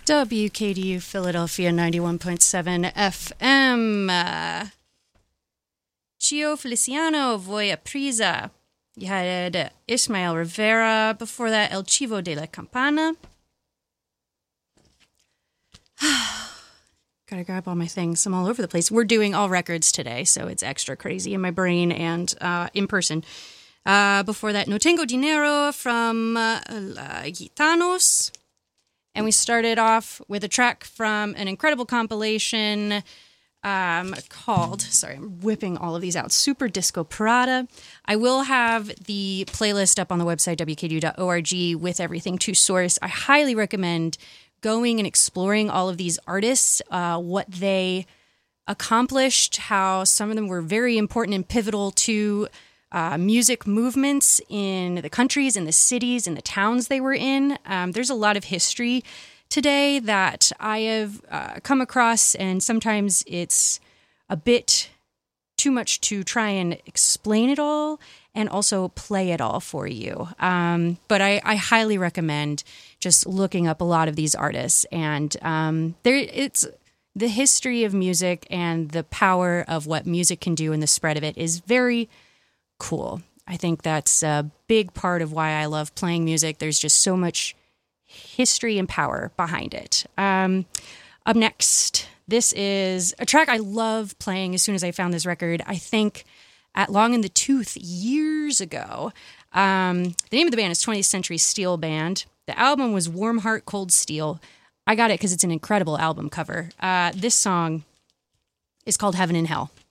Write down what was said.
WKDU Philadelphia 91.7 FM. Chio Feliciano, Voya Prisa. You had Ismael Rivera. Before that, El Chivo de la Campana. Gotta grab all my things. I'm all over the place. We're doing all records today, so it's extra crazy in my brain and in person. Before that, No Tengo Dinero from Gitanos. And we started off with a track from an incredible compilation called, sorry, I'm whipping all of these out, Super Disco Parada. I will have the playlist up on the website, wkdu.org, with everything to source. I highly recommend going and exploring all of these artists, what they accomplished, how some of them were very important and pivotal to music movements in the countries, in the cities, in the towns they were in. There's a lot of history today that I have come across, and sometimes it's a bit too much to try and explain it all and also play it all for you. But I highly recommend just looking up a lot of these artists. And it's the history of music and the power of what music can do and the spread of it is very cool. I think that's a big part of why I love playing music. There's just so much history and power behind it. Up next, this is a track I love playing as soon as I found this record. I think at Long in the Tooth years ago. The name of the band is 20th Century Steel Band. The album was Warm Heart, Cold Steel. I got it because it's an incredible album cover. This song is called Heaven and Hell.